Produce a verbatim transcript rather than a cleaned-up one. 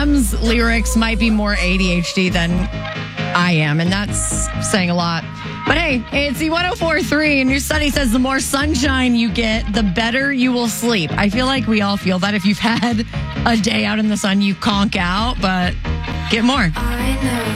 Em's lyrics might be more A D H D than I am, and that's saying a lot. But hey, it's the one oh four point three, and your study says the more sunshine you get, the better you will sleep. I feel like we all feel that. If you've had a day out in the sun, you conk out, but get more. I know.